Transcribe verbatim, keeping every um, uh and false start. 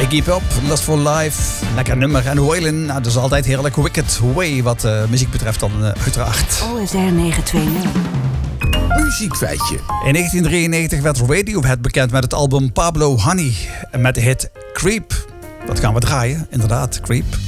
Iggy Pop, Lust for Life, lekker nummer. En Waylon, nou, dat is altijd heerlijk. Wicked Way, wat uh, muziek betreft dan uh, uiteraard. O S R negen twee nul. Muziekfeitje. In negentien drieënnegentig werd Radiohead bekend met het album Pablo Honey. Met de hit Creep. Dat gaan we draaien, inderdaad, Creep.